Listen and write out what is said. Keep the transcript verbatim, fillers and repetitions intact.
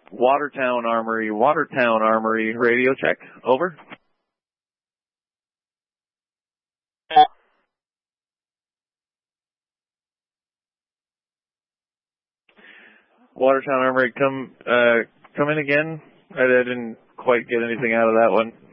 Watertown Armory, Watertown Armory, radio check, over. Watertown Armory, come, uh, come in again. I, I didn't quite get anything out of that one.